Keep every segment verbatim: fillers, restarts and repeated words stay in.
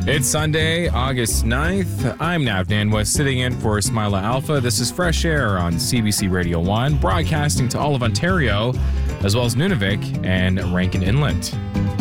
It's Sunday, August ninth. I'm Nav Nanwa, sitting in for Smilah Alpha. This is Fresh Air on C B C Radio one, broadcasting to all of Ontario, as well as Nunavik and Rankin Inlet.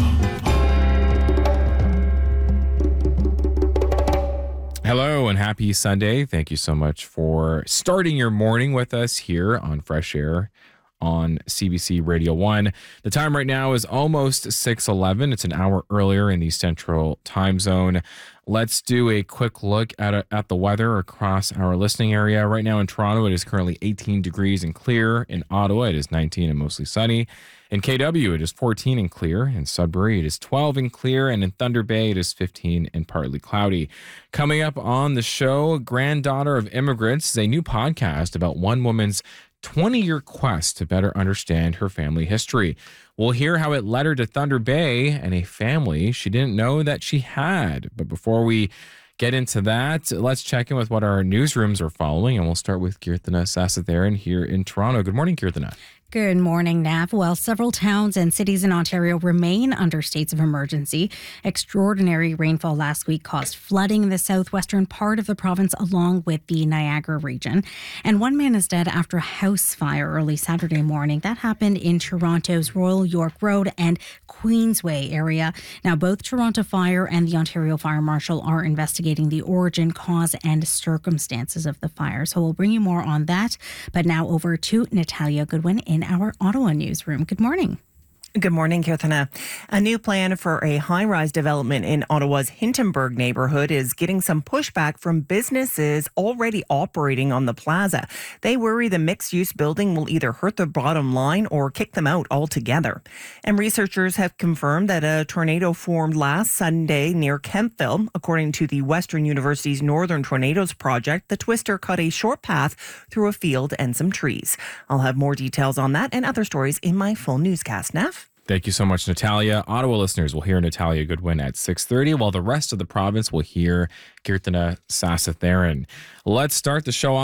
Hello and happy Sunday. Thank you so much for starting your morning with us here on Fresh Air on C B C Radio one. The time right now is almost six eleven. It's an hour earlier in the Central Time Zone. Let's do a quick look at a, at the weather across our listening area. Right now in Toronto, it is currently eighteen degrees and clear. In Ottawa, it is nineteen and mostly sunny. In K W, it is fourteen and clear. In Sudbury, it is twelve and clear. And in Thunder Bay, it is fifteen and partly cloudy. Coming up on the show, Granddaughter of Immigrants is a new podcast about one woman's twenty-year quest to better understand her family history. We'll hear how it led her to Thunder Bay and a family she didn't know that she had. But before we get into that, let's check in with what our newsrooms are following, and we'll start with Kirtana Sasatharan here in Toronto. Good morning, Kirtana. Good morning, Nav. Well, several towns and cities in Ontario remain under states of emergency. Extraordinary rainfall last week caused flooding in the southwestern part of the province along with the Niagara region. And one man is dead after a house fire early Saturday morning. That happened in Toronto's Royal York Road and Queensway area. Now, both Toronto Fire and the Ontario Fire Marshal are investigating the origin, cause, and circumstances of the fire. So we'll bring you more on that. But now over to Natalia Goodwin in our Ottawa newsroom. Good morning. Good morning, Kirtana. A new plan for a high-rise development in Ottawa's Hintonburg neighborhood is getting some pushback from businesses already operating on the plaza. They worry the mixed-use building will either hurt their bottom line or kick them out altogether. And researchers have confirmed that a tornado formed last Sunday near Kemptville. According to the Western University's Northern Tornadoes Project, the twister cut a short path through a field and some trees. I'll have more details on that and other stories in my full newscast. Nav? Thank you so much, Natalia. Ottawa listeners will hear Natalia Goodwin at six thirty, while the rest of the province will hear Kirtana Sasatharan. Let's start the show off